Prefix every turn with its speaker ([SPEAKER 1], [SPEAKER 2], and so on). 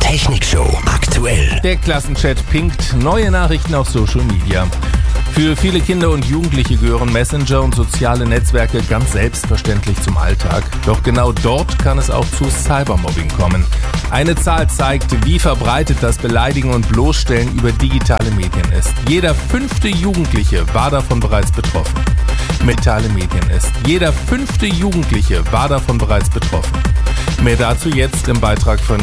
[SPEAKER 1] Technikshow aktuell.
[SPEAKER 2] Der Klassenchat pinkt neue Nachrichten auf Social Media. Für viele Kinder und Jugendliche gehören Messenger und soziale Netzwerke ganz selbstverständlich zum Alltag. Doch genau dort kann es auch zu Cybermobbing kommen. Eine Zahl zeigt, wie verbreitet das Beleidigen und Bloßstellen über digitale Medien ist. Jeder 5. Jugendliche war davon bereits betroffen. Digitale Medien ist. Jeder 5. Jugendliche war davon bereits betroffen. Mehr dazu jetzt im Beitrag von